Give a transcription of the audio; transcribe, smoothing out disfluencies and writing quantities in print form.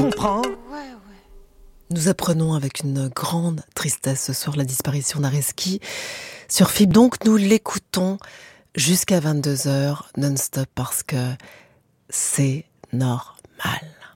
comprends? Ouais. Nous apprenons avec une grande tristesse ce soir la disparition d'Areski. Sur FIP, donc, nous l'écoutons jusqu'à 22h non-stop parce que c'est normal.